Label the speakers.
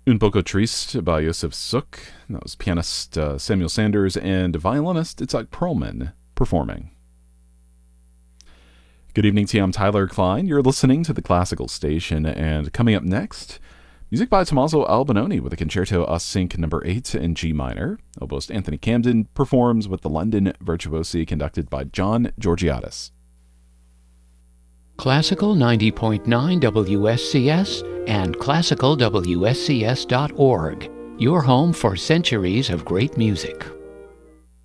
Speaker 1: Un poco triste by Yosef Suk. That was pianist Samuel Sanders and violinist Itzhak Perlman performing. Good evening to you. I'm Tyler Klein. You're listening to the Classical Station, and coming up next, music by Tommaso Albinoni with a Concerto Us Sync No. 8 in G minor. Oboist Anthony Camden performs with the London Virtuosi conducted by John Georgiadis.
Speaker 2: Classical 90.9 WSCS and classicalwscs.org, your home for centuries of great music.